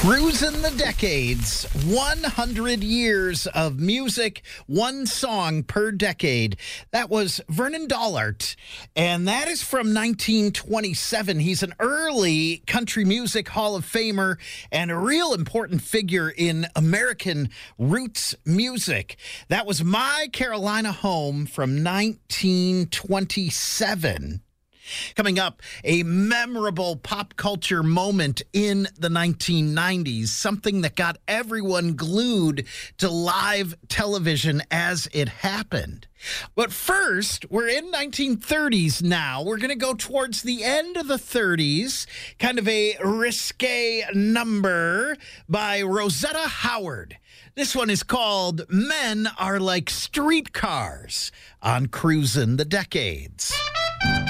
Cruising the Decades, 100 years of music, one song per decade. That was Vernon Dollart, and that is from 1927. He's an early country music Hall of Famer and a real important figure in American roots music. That was My Carolina Home from 1927. Coming up, a memorable pop culture moment in the 1990s, something that got everyone glued to live television as it happened. But first, we're in 1930s now. We're going to go towards the end of the 30s, kind of a risque number by Rosetta Howard. This one is called Men Are Like Streetcars on Cruising the Decades.